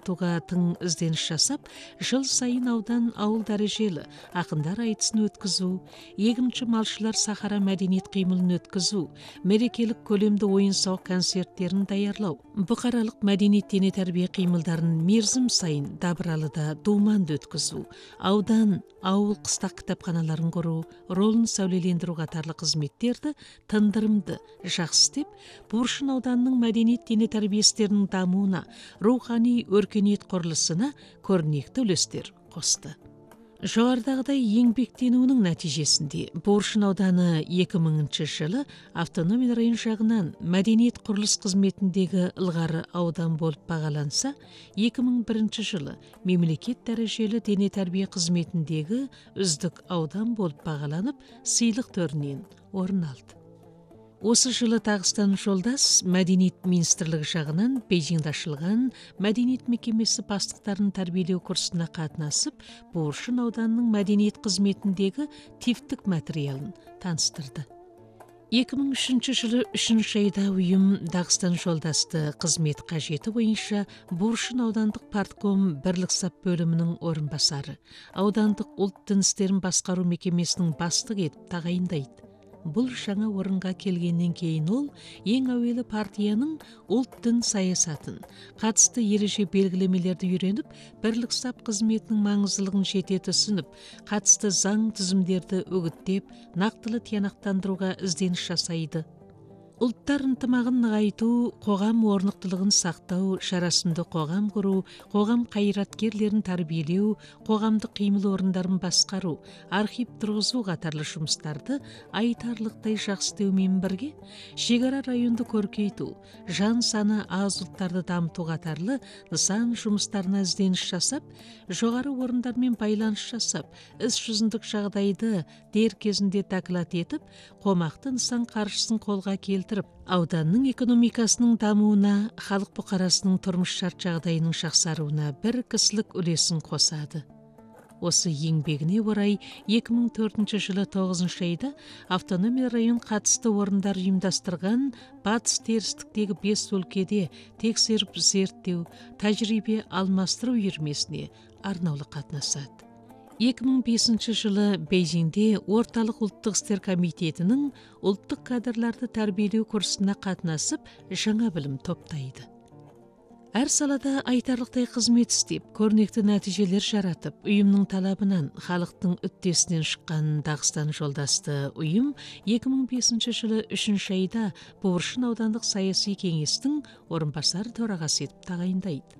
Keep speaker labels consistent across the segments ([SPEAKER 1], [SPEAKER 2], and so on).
[SPEAKER 1] дамытуға тың ізденіс жасап, жыл сайын аудан ауыл дәрежелі ақындар айтысын өткізу, егінші малшылар сахара мәдениет қимылын өткізу, мерекелік көлемді ойын-сауық концерттерін даярлау, бұқаралық мәдениет дене тәрбие қимылдарын мерзім сайын Дабыралыда думанды өткізу, аудан, ауыл қыстақ кітапханаларын құру, ролын сәулелендіру қатарлы қызметтерді тындырымды жақсы істеп, Буыршын ауданының мәдениет дене тәрбие істерінің дамуына, рухани өркениет құрылысына көрнекті үлестер қосты. Жоғарыдағыдай еңбектенуінің нәтижесінде Буыршын ауданы 2000 жылы автономия район жағынан мәдениет құрылыс қызметіндегі ылғары аудан болып бағаланса, 2001 жылы мемлекет дәрежелі дене тәрбие қызметіндегі үздік аудан болып бағаланып, сыйлық төрінен орын алды. Осы жылы Дағыстан жолдас мәдениет министрлігі жағынан Бейжіңде ашылған мәдениет мекемесі бастықтарын тәрбиелеу курсына қатынасып, Буыршын ауданының мәдениет қызметіндегі типтік материалын таныстырды. 2003 жылы 3 айда ұйым Дағыстан жолдасты қызмет қажеті бойынша Буыршын аудандық партком бірлік сап бөлімінің орынбасары, аудандық ұлт дін істерін басқару мекемесінің бастық етіп тағайындайды. Бұл жаңа орынға келгеннен кейін ол ең әуелі партияның ұлт дін саясатын, қатысты ереже белгілемелерді үйреніп, бірлік сап қызметінің маңыздылығын жете түсініп, қатысты заң тізімдерді үгіттеп, нақтылы тиянақтандыруға ізденіс жасайды. Ұлттар ынтымағын нығайту, қоғам орнықтылығын сақтау, жарасымды қоғам құру, қоғам қайраткерлерін тәрбиелеу, қоғамдық қимыл орындарын басқару, архив тұрғызу қатарлы жұмыстарды айтарлықтай жақсы істеумен бірге, шекара районды көркейту, жан саны аз ұлттарды дамыту қатарлы нысан жұмыстарына ізденіс жасап, жоғары орындармен байланыс жасап, іс жүзіндік жағдайды дер кезінде доклад етіп, қомақты нысан қаржысын қолға келтіріп, ауданның экономикасының дамуына, халық бұқарасының тұрмыс шарт жағдайының жақсаруына бір кісілік үлесін қосады. Осы еңбегіне орай 2004 жылы 9 айда автономия район қатысты орындар ұйымдастырған батыс терістіктегі 5 өлкеде тексеріп зерттеу, тәжірибе алмастыру үйірмесіне арнаулы қатынасады. 2005 жылы Бейжіңде Орталық ұлттық істер комитетінің ұлттық кадрларды тәрбиелеу курсына қатынасып, жаңа білім топтайды. Әр салада айтарлықтай қызмет істеп, көрнекті нәтижелер жаратып, ұйымның талабынан, халықтың үттесінен шыққан Дағыстан жолдасты ұйым 2005 жылы 3 айда Буыршын аудандық саяси кеңестің орынбасар төрағасы етіп тағайындайды.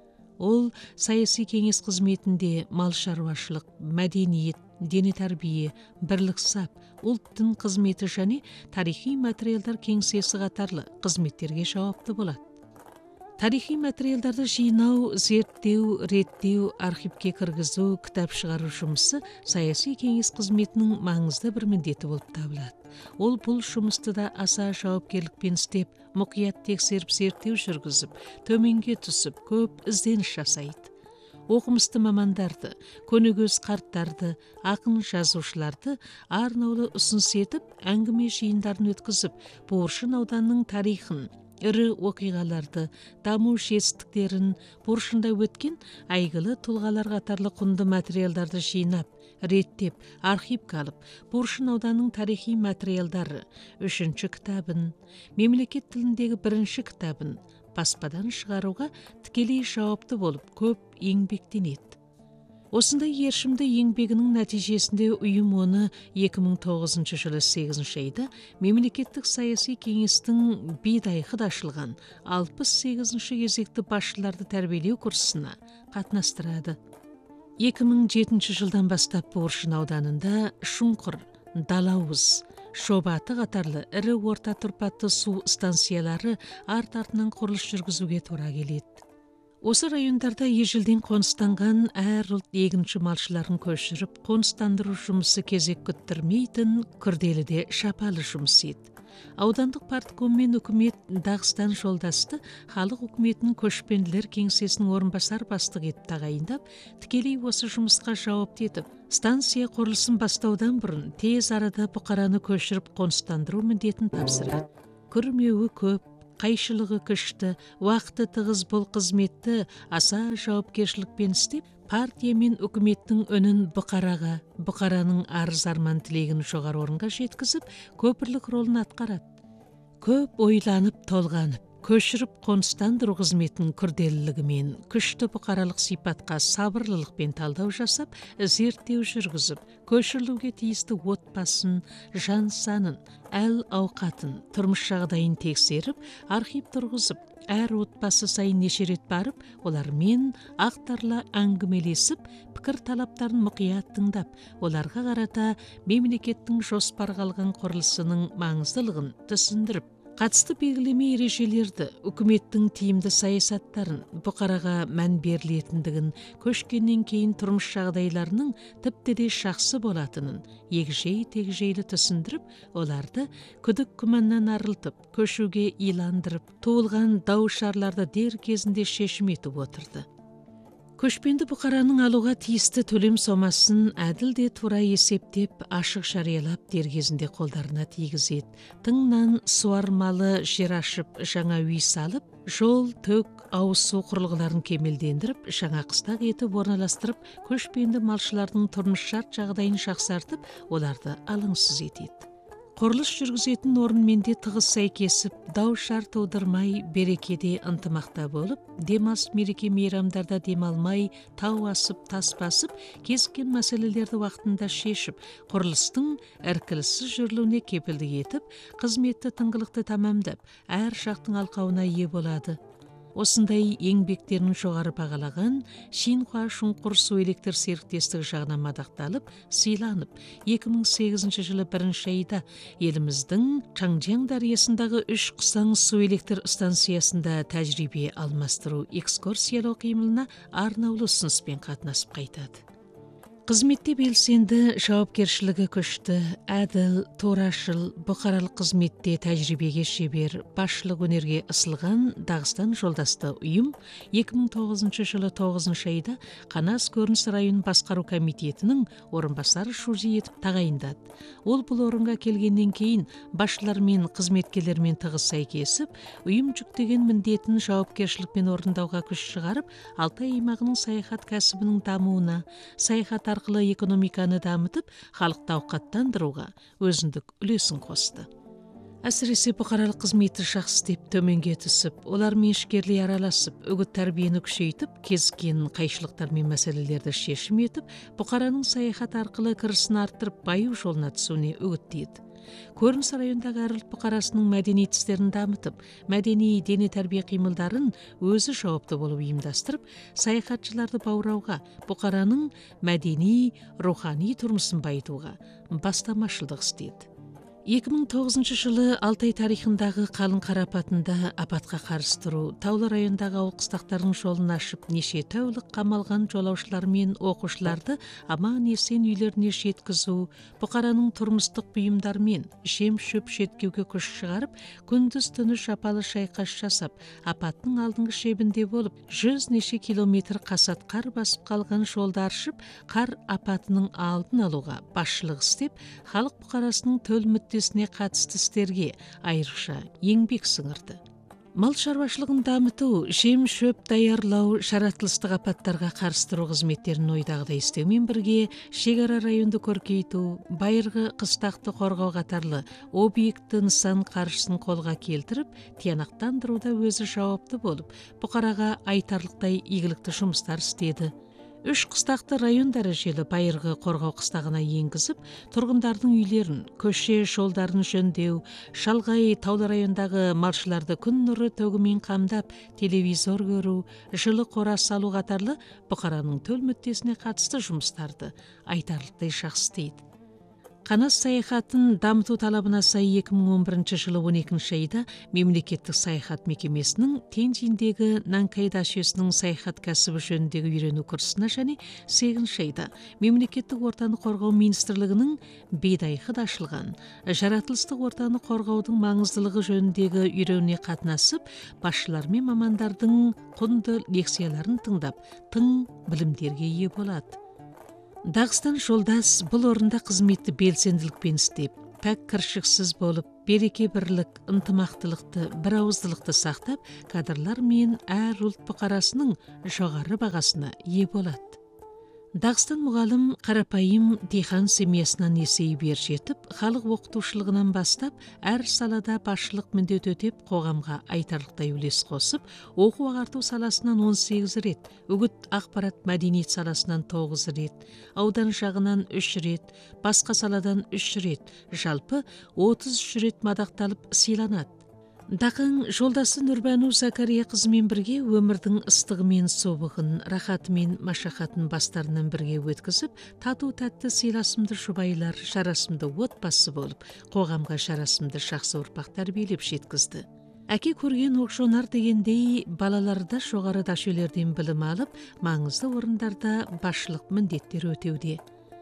[SPEAKER 1] Ол саяси кеңес қызметінде мал шаруашылық, мәдениет, дене тәрбие, бірлік сап, ұлт дін қызметі және тарихи материалдар кеңсесі қатарлы қызметтерге жауапты болады. Тарихи материалдарды жинау, зерттеу, реттеу, архивке кіргізу, кітап шығару жұмысы саяси кеңес қызметінің маңызды бір міндеті болып табылады. Ол бұл жұмысты да аса жауапкерлікпен істеп, мұқият тексеріп зерттеу жүргізіп, төменге түсіп, көп ізденіс жасайды. Оқымысты мамандарды, көнегөз қарттарды, ақын жазушыларды арнаулы ұсыныс етіп, әңгіме жиындарын өткізіп, Буыршын ауданының тарихын, ірі оқиғаларды, даму жетістіктерін, Буыршында өткен әйгілі тұлғалар қатарлы құнды материалдарды жинап, реттеп, архивке алып, Буыршын ауданының тарихи материалдары 3-ші кітабын, мемлекет тіліндегі 1-ші кітабын баспадан шығаруға тікелей жауапты болып көп еңбектенеді. Осындай ершімді еңбегінің нәтижесінде ұйым оны 2009 жылы 8 айда мемлекеттік саяси кеңестің бидайқы ашылған 68-ші кезекті басшыларды тәрбиелеу курсына қатынастырады. 2007 жылдан бастап Буыршын ауданында Шұңқыр, Далауыз, Шобаты қатарлы ірі орта тұрпатты су станциялары арт-артынан құрылыс жүргізуге тура келеді. Осы райондарда ежелден қоныстанған әр ұлт егінші малшыларын көшіріп, қоныстандыру жұмысы кезек күттірмейтін күрделі де шапалы жұмыс еді. Аудандық партком мен үкімет Дағыстан жолдасты халық үкіметінің көшпенділер кеңсесінің орынбасар бастық етіп тағайындап, тікелей осы жұмысқа жауапты етіп, станция құрылысын бастаудан бұрын тез арада бұқараны көшіріп қоныстандыру міндетін тапсырады. Күрмеуі көп, кайшылыгы күчтүү, убакыты тыгыз бул кызметти аса жоопкерчиликпен иштеп, партия мен өкмөттүн өнүн букаранын арыз арман тилегин жогору орунга жеткизип, көпүрлүк ролун аткарат. Көп ойланып толганып, көчүрүп конустандыруу кызметинин күрделүүлүгү менен күчтүү букаралык сыйпатка сабырлылыкпен талдоо жасап, зерттөө жүргүзүп, көчүрүлүүгө тийиштүү отбасын, жан санын, ал аукатын, турмуш жагдайын текшерип, архив тургузуп, әр отбасы сайын неше рет барып, олар мен актарла аңгимелесип, пикир талаптарын мукуят тыңдап, оларга карата мемлекеттин жоспарга алган курулушунун маңыздылыгын түшүндүрүп, катысты белгилеме эрежелерди, өкмөттүн тиімді саясаттарын, букарага мән берилетиндигин, көчкөндөн кийин турмуш жагдайларынын типтеде шаксы болатынын эгжей-тегжейлүү түшүндүрүп, оларды күдүк күмәннен арылтып, көчүүгө ыйландырып, туулган дау шарларды дер кезинде шешим этип отурду. Көчпөнді букаранын алууга тийиштүү төлөм сомасын адил туура эсептеп, ашык жарыялап, дер кезинде колдоруна тийгизет. Тыңнан суармалы жер ашып, жаңа үй салып, жол, төк, ауыз суу курулгуларын кемелдендирип, жаңа кыстак этип орналаштырып, көчпөнді малчылардын турмуш шарт жагдайын жаксартып, оларды алаңсыз этет. Курулуш жүргүзөтүн орун менде тыгыз сайкесип, дау шар туудурмай, берекеде ынтымакта болуп, демалыш мереке мейрамдарда демалмай, тау асып, тас басып, кезиккен маселелерди убактында шешип, курулуштун эркиликсиз жүрүлүүнү кепилдик этип, кызметти тыңгылыктуу тамамдап, ар жактын алкабына ээ болду. Осындай еңбектерин жогору багалаган Шинхуа Шуңкур суу электр сериктестиги жагынан мадакталып, сыйланып, 2008 жылы 1-айда элимиздин Чаңжаң дарыясындагы 3 кысаң суу электр станциясында тажрыйбе алмаштыруу экскурсиялоо кыймылына арнаулуу сунуспен катнашып кайтат. Кызметте белсенди жоопкерчилиги күчтүү, адил, туурашыл, букаралык кызметте тажрыйбеге шебер, башчылык өнөргө ысылган Дагыстан жолдашты уюм 2009 жылы 9-айда Канас Көрүнүс район башкаруу комитетинин орун басары шужи этип тагайындат. Ол бул орунга келгенден кийин башчылар менен кызметкерлер менен тыгыз сайкесип, уюм жүктөгөн міндетін жоопкерчиликпен орундоого күч чыгарып, Алтай аймагынын саяхат касыбынын дамууна, саяхат аркылуу экономиканы дамытып, халыкты аукаттандырууга өзүндүк үлесин косду. Әсіресе букаралык кызметти шаксы деп төмөнгө түсүп, олар менен ишкерлей аралашып, үгүт тарбияны күчөйтүп, кезиккен кайшылыктар менен маселелерди шешим этип, букаранын саяхат аркылуу кырысын арттырып, байуу жолуна түсүүнү үгүттейт. Көрүнүс райондагы арыл букарасынын мәдениет иштерин дамытып, мәдени дене тарбия кыймылдарын өзү жооптуу болуп уюмдаштырып, саяхатчыларды баурауга, букаранын мәдени, руханий турмушун байытууга бастамашылдык иштейт. 2009 жылы Алтай тарихындагы калың кар апатында апатка каршы туруу, Таулы райондагы ауыл кыстактардын жолун ашып, неше тәулүк камалган жолоочулар менен окуучуларды аман эсен үйлөрүнө жеткизүү, букаранын турмуштук буюмдары менен жем шөп жеткүүгө күч чыгарып, күндүз түнү жапалы шайкаш жасап, апаттын алдыңкы шебинде болуп, 100 неше километр касат кар басып калган жолду аршып, кар апатынын алдын алууга башчылык иштеп, халык букарасынын төл мүддесине катысты истерге айрыкча еңбек сыңырды. Мал чарбачылыгын дамытуу, жем шөп даярлоо, жаратылыштык апаттарга каршы туруу кызметтерин ойдагыдай иштөө менен бирге, чек ара районду көркөйтүү, байыркы кыстакты коргоо катарлы объекти нысан каржысын колго келтирип, тыянактандырууда өзү жооптуу болуп, букарага айтарлыктай ийгиликтүү жумуштар иштеди. 3 кыстакты район дарежелүү байыркы коргоо кыстагына энгизип, тургундардын үйлөрүн, көчө жолдарын жөндөв, шалгай Таулы райондагы малчыларды күн нуру төгүмен камдап, телевизор көрүү, жылы кора салуу катарлы букаранын төл мүддесине катысты жумуштарды айтарлыктай жакшы иштейт. Канас саяхатын дамытуу талабына сай 2011 жылы 12-айда мемлекеттик саяхат мекемесинин Тенжиндеги Нанкай дашөсүнүн саяхат касыбы жөнүндөгү үйрөнүү курсуна жана 8-айда мемлекеттик ортаны коргоо министрлигинин бейдайкы ашылган жаратылыштык ортаны коргоодун маңыздылыгы жөнүндөгү үйрөнүүгө катнашып, башчылар менен мамандардын кундуу лекцияларын тыңдап, тың билимдерге ээ болот. Дагыстан жолдаш бул орунда кызметти белсендиликпен иштеп, пәк кіршіксіз болып, береке бірлік, ынтымақтылықты, бірауыздылықты сақтап, кадрлар мен әр ұлт бұқарасының жоғары бағасына ие болады. Дағыстан мұғалім қарапайым диқан семьясынан есейіп ержетіп, халық оқытушылығынан бастап, әр салада басшылық міндет өтеп, қоғамға айтарлықтай үлес қосып, оқу-ағарту саласынан 18 рет, үгіт ақпарат мәдениет саласынан 9 рет, аудан жағынан 3 рет, басқа саладан 3 рет, жалпы 33 рет мадақталып сыйланады. Дақың жолдасы Нұрбәну Закария қызымен бірге өмірдің ыстығы мен суығын, рахаты мен машақатын бастарынан бірге өткізіп, тату-тәтті сыйласымды жұбайлар, жарасымды отбасы болып, қоғамға жарасымды жақсы ұрпақ тәрбиелеп жеткізді. Әке көрген оқшонар дегендей, балаларда жоғары дашелерден білім алып, маңызды орындарда басшылық міндеттер өтеуде.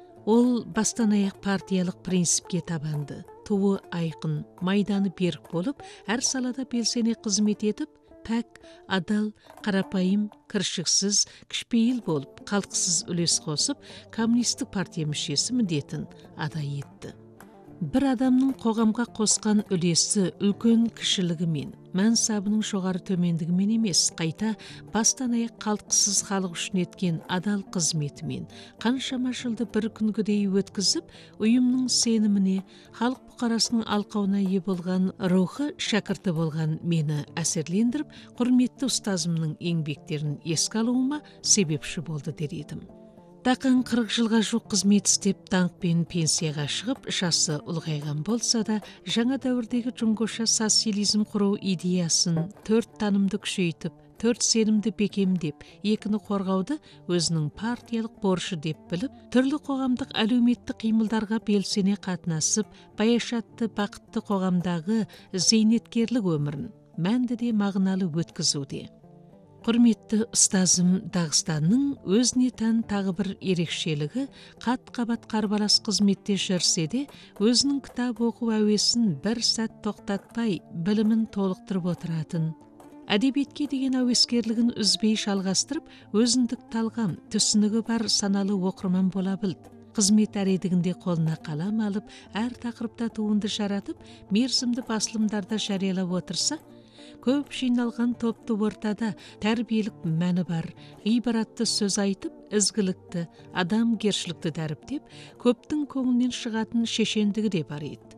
[SPEAKER 1] Ол бастан аяқ партиялық принципке табанды, туы айқын, майданы берік болып, әр салада белсене қызмет етіп, пәк, адал, қарапайым, кіршіксіз, кішіпейіл болып, қалтқысыз үлес қосып, коммунистік партия мүшесі міндетін ада етті. Бір адамның қоғамға қосқан үлесі үлкен кішілігімен, мәнсабының жоғары төмендігімен емес, қайта бастан аяқ қалтқысыз халық үшін еткен адал қызметімен, қаншама жылды бір күнгідей өткізіп, ұйымның сеніміне, халық бұқарасының алқауына ие болған рухы шәкірті болған мені әсерлендіріп, құрметті ұстазымның еңбектерін еске алуыма себепші болды дер едім. Дақың 40 жылға жоқ қызмет істеп, даңқпен пенсияға шығып, жасы ұлғайған болса да, жаңа дәуірдегі жұңғоша социализм құру идеясын 4 танымды күшейтіп, 4 сенімді бекемдеп, 2-ні қорғауды өзінің партиялық борышы деп біліп, түрлі қоғамдық әлеуметтік қимылдарға белсене қатынасып, баяшатты бақытты қоғамдағы зейнеткерлік өмірін мәнді де мағыналы өткізуде. Құрметті ұстазым Дағыстанның өзіне тән тағы бір ерекшелігі, қат-қабат қарбалас қызметте жүрсе де, өзінің кітап оқу әуесін бір сәт тоқтатпай, білімін толықтырып отыратын. Әдебиетке деген әуескерлігін үзбей жалғастырып, өзіндік талғам, түсінігі бар саналы оқырман бола білді. Қызмет әредігінде қолына қалам алып, әр тақырыпта туынды жаратып, мерзімді басылымдарда жариялап отырса, көп жиналған топты ортада тәрбиелік мәні бар, ғибаратты сөз айтып, ізгілікті, адамгершілікті дәріптеп, көптің көңілінен шығатын шешендігі де бар еді.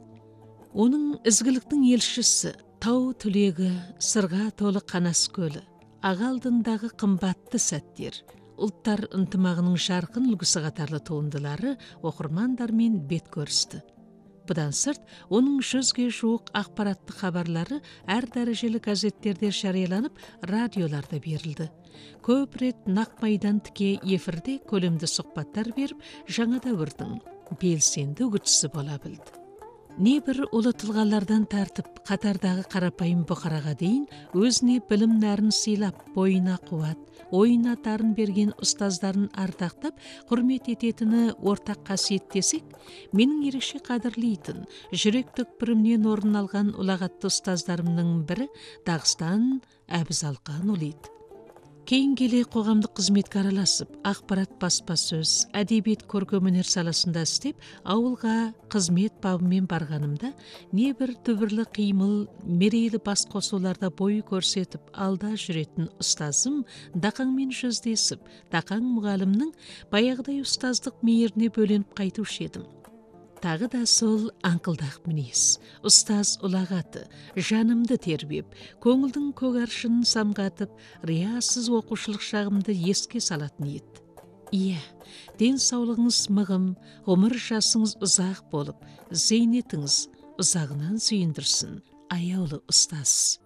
[SPEAKER 1] Оның ізгіліктің елшісі, тау түлегі, сырға толы Қанас көлі, аға алдындағы қымбатты сәттер, ұлттар ынтымағының жарқын үлгісі қатарлы туындылары оқырмандармен бет көрісті. Бұдан сырт, оның 100-ге жуық ақпаратты хабарлары әр дәрежелі газеттерде жарияланып, радиоларда берілді. Көп рет нақ майдан тіке эфирде көлемді сұхбаттар беріп, жаңа дәуірдің белсенді үгітшісі бола білді. Небір ұлы тұлғалардан тартып, қатардағы қарапайым бұқараға дейін өзіне білім нәрін сыйлап, бойына қуат, ойына дарын берген ұстаздарын ардақтап, құрмет ететіні ортақ қасиет десек, менің ерекше қадірлейтін, жүрек түкпірімнен орын алған ұлағатты ұстаздарымның бірі Дағыстан Әбізалқанұлы еді. Кейін келе қоғамдық қызметке араласып, ақпарат баспасөз, әдебиет көркемөнер саласында істеп, ауылға қызмет бабымен барғанымда, небір түбірлі қимыл, мерейлі бас қосуларда бой көрсетіп, алда жүретін ұстазым Дақаңмен жүздесіп, Дақаң мұғалімнің баяғыдай ұстаздық мейіріне бөленіп қайтушы едім. Тағы да сол аңқылдақ мінез, ұстаз ұлағаты, жанымды тербеп, көңілдің көгаршынын самғатып, риясыз оқушылық шағымды еске салатын еді. Иә, денсаулығыңыз мығым, ғұмыр жасыңыз ұзақ болып, зейнетіңіз ұзағынан сүйіндірсін, аяулы ұстаз.